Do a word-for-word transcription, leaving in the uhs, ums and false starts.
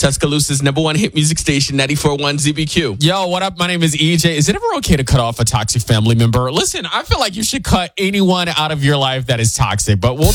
Tuscaloosa's number one hit music station, ninety-four point one Z B Q. Yo, what up? My name is E J. Is it ever okay to cut off a toxic family member? Listen, I feel like you should cut anyone out of your life that is toxic, but we'll